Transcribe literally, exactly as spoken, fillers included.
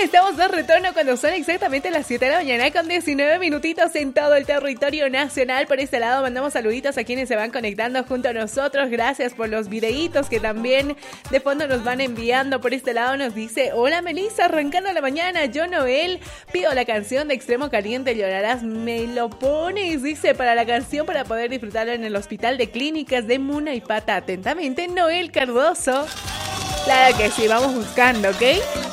estamos de retorno cuando son exactamente las siete de la mañana con diecinueve minutitos en todo el territorio nacional. Por este lado mandamos saluditos a quienes se van conectando junto a nosotros. Gracias por los videitos que también de fondo nos van enviando. Por este lado nos dice: hola Melissa, arrancando la mañana, yo Noel, pido la canción de Extremo Caliente, Llorarás, me lo pones, dice, para la canción para poder disfrutarla en el Hospital de Clínicas de Muna y Pata. Atentamente, Noel Cardoso. Claro que sí, vamos buscando, ¿ok?